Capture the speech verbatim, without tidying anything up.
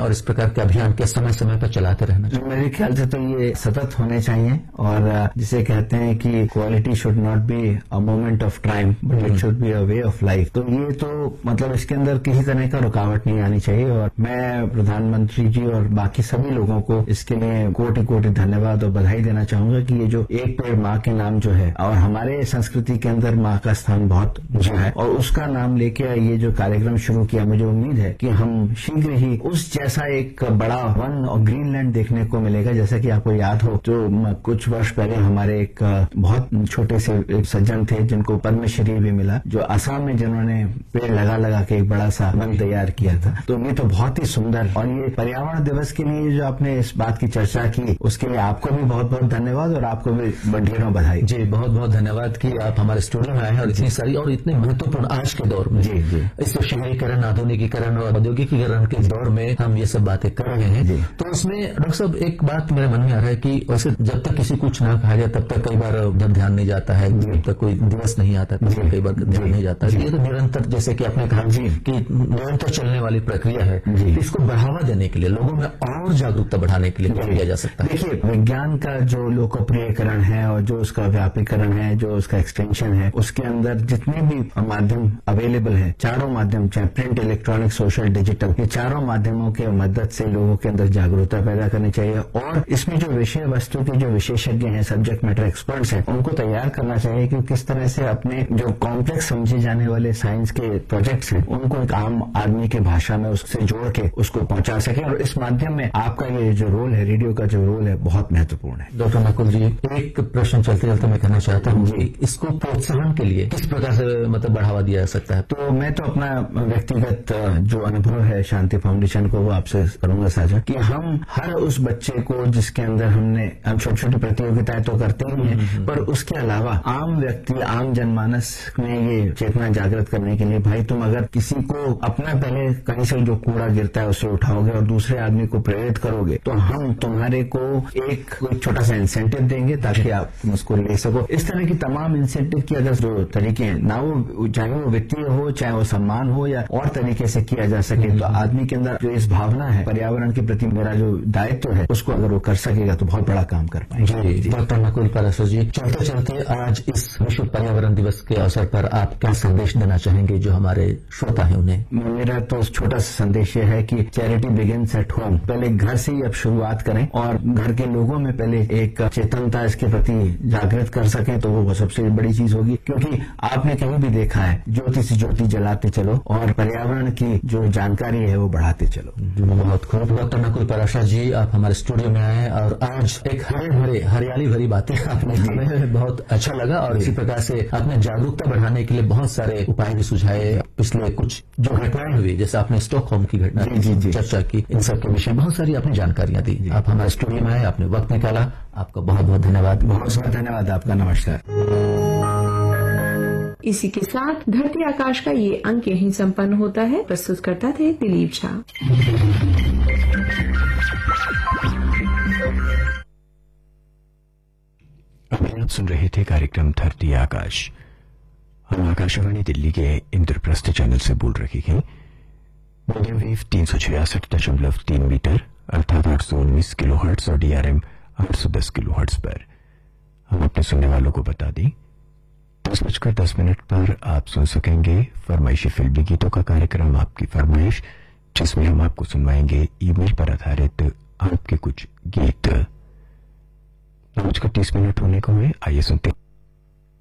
और इस प्रकार के अभियान के समय समय पर चलाते रहना चाहिए? मेरे ख्याल से तो ये सतत होने चाहिए और जिसे कहते हैं कि quality should not be a moment of time but it should be a way of life. तो ये तो मतलब इसके अंदर किसी तरह का रुकावट नहीं आनी चाहिए और मैं प्रधानमंत्री जी और बाकी सभी लोगों को इसके लिए कोटि कोटि धन्यवाद और बधाई देना चाहूंगा कि ये जो एक पेड़ माँ के नाम जो है और हमारे संस्कृति के अंदर माँ का स्थान बहुत ऊंचा है और उसका नाम लेके ये जो कार्यक्रम शुरू किया, मुझे उम्मीद है कि हम शीघ्र ही उस जैसा एक बड़ा वन और ग्रीनलैंड देखने को मिलेगा। जैसा कि आपको याद हो जो कुछ वर्ष पहले हमारे एक बहुत छोटे से एक सज्जन थे जिनको पद्मश्री भी मिला, जो असम में जिन्होंने पेड़ लगा लगा के एक बड़ा सा वन तैयार किया था। तो ये तो बहुत ही सुंदर और ये पर्यावरण दिवस के लिए जो आपने इस बात की चर्चा की उसके लिए आपको भी बहुत बहुत धन्यवाद और आपको भी ढेरों बधाई। जी बहुत बहुत धन्यवाद कि आप हमारे स्टूडियो में आए हैं और इतनी सारी और इतने महत्वपूर्ण आज के दौर में जी जी इस शहरीकरण, आधुनिकीकरण और औद्योगिकीकरण के दौर में हम ये सब बातें कर रहे हैं। तो उसमें डॉक्टर साहब एक बात मेरे मन में आ रहा है कि वैसे जब तक किसी कुछ ना कहा जाए तब तक कई बार उधर ध्यान नहीं जाता है, जब तक कोई दिवस नहीं आता तब तक कई बार ध्यान नहीं जाता है। ये तो निरंतर, जैसे कि आपने कहा कि निरंतर चलने वाली प्रक्रिया है, इसको बढ़ावा देने के लिए, लोगों में और जागरूकता बढ़ाने के लिए क्या किया जा सकता है? देखिए, विज्ञान का जो लोकप्रियकरण है और जो उसका व्यापीकरण है, जो उसका एक्सटेंशन है, उसके अंदर जितने भी माध्यम अवेलेबल है, चारों माध्यम चाहे प्रिंट, इलेक्ट्रॉनिक, सोशल, डिजिटल, ये चारों माध्यमों के मदद से लोगों के अंदर जागरूकता पैदा करनी चाहिए और इसमें जो विषय वस्तु के जो विशेषज्ञ हैं, सब्जेक्ट मैटर एक्सपर्ट्स हैं, उनको तैयार करना चाहिए कि किस तरह से अपने जो कॉम्प्लेक्स समझे जाने वाले साइंस के प्रोजेक्ट्स हैं उनको एक आम आदमी की भाषा में उससे जोड़ के उसको पहुंचा सके। और इस माध्यम में आपका ये जो रोल है, रेडियो का जो रोल है, बहुत महत्वपूर्ण है। डॉक्टर नकुल जी, एक प्रश्न चलते चलते मैं कहना चाहता हूँ कि इसको प्रोत्साहन के लिए किस प्रकार से मतलब बढ़ावा दिया जा सकता है? तो मैं तो अपना व्यक्तिगत जो अनुभव है शांति फाउंडेशन को वो आपसे करूंगा साझा कि हम हर उस बच्चे को जिसके अंदर हमने हम छोटी छोटी प्रतियोगिताएं तो करते ही हैं, पर उसके अलावा आम व्यक्ति, आम जनमानस में ये चेतना जागृत करने के लिए, भाई तुम अगर किसी को अपना पहले कहीं से जो कूड़ा गिरता है उसे उठाओगे और दूसरे आदमी को प्रेरित करोगे तो हम तुम्हारे को एक छोटा सा इंसेंटिव देंगे ताकि आप उसको ले सको। इस तरह की तमाम इंसेंटिव की अगर जो तरीके हैं ना, वो चाहे वो वित्तीय हो, चाहे वो सम्मान हो या और तरीके से किया जा सके, तो आदमी के अंदर जो इस भावना है पर्यावरण के प्रति मेरा जो दायित्व है उसको अगर वो कर सकेगा तो बहुत बड़ा काम कर पाएंगे। डॉक्टर नकुल पाराशर जी, चलते चलते आज इस विश्व पर्यावरण दिवस के अवसर पर आप क्या संदेश देना चाहेंगे जो हमारे श्रोता है उन्हें? मेरा तो छोटा सा संदेश ये है कि चैरिटी बिगिंस एट होम। पहले घर से ही अब शुरुआत करें और घर के लोगों में पहले एक चेतनता इसके प्रति जागृत कर सकें तो वो सबसे बड़ी चीज होगी। क्योंकि आपने कहीं भी देखा है, ज्योति से ज्योति जलाते चलो और पर्यावरण की जो जानकारी है वो बढ़ाते चलो। बहुत खूब। डॉक्टर नकुल पाराशर जी, आप हमारे स्टूडियो में आए और आज एक हरे भरे हरियाली भरी बातें आपने हमें बहुत अच्छा लगा और इसी प्रकार से आपने जागरूकता बढ़ाने के लिए बहुत सारे उपाय भी सुझाए। पिछले कुछ जो घटनाएं हुई, जैसे आपने स्टॉकहोम की घटना चर्चा की, इन सब के विषय बहुत सारी आपने जानकारियां दी। आप हमारे स्टूडियो में आए, आपने वक्त निकाला, आपका बहुत बहुत धन्यवाद। बहुत बहुत धन्यवाद आपका। नमस्कार। इसी के साथ धरती आकाश का ये अंक यहीं संपन्न होता है। प्रस्तुत करता थे दिलीप झा। अभी आप सुन रहे थे कार्यक्रम धरती आकाश। हम आकाशवाणी दिल्ली के इंद्रप्रस्थ चैनल से बोल रहे हैं। मीडियम वेव तीन सौ छियासठ दशमलव तीन मीटर अर्थात आठ सौ उन्नीस किलो हर्ट्स और डीआरएम आठ सौ दस किलो हर्ट्स पर हम अपने सुनने वालों को बता दें, दस बजकर दस मिनट पर आप सुन सकेंगे फरमाइशी फिल्मी गीतों का कार्यक्रम आपकी फरमाइश, जिसमें हम आपको सुनवाएंगे ईमेल पर आधारित आपके कुछ गीत। नौ बजकर तीस मिनट होने को हुए, आइए सुनते